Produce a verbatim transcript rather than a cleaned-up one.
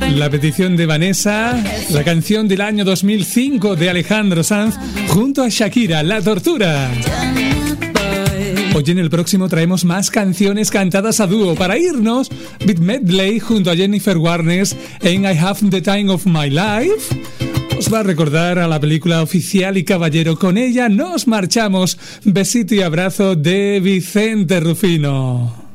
La petición de Vanessa, la canción del año dos mil cinco de Alejandro Sanz junto a Shakira, La Tortura. Hoy en el próximo traemos más canciones cantadas a dúo. Para irnos, Beat Medley junto a Jennifer Warnes en I Have the Time of My Life. Os va a recordar a la película Oficial y Caballero. Con ella nos marchamos. Besito y abrazo de Vicente Rufino.